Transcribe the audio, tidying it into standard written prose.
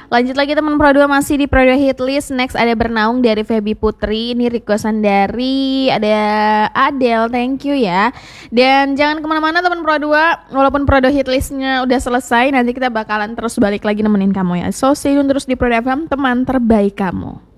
Lanjut lagi teman Pro 2, masih di Pro 2 Hitlist. Next ada Bernaung dari Feby Putri. Ini requestan dari ada Adele, thank you ya. Dan jangan kemana-mana teman Pro 2. Walaupun Pro 2 Hitlistnya udah selesai, nanti kita bakalan terus balik lagi nemenin kamu ya. So stay tune terus di Pro 2 FM, teman terbaik kamu.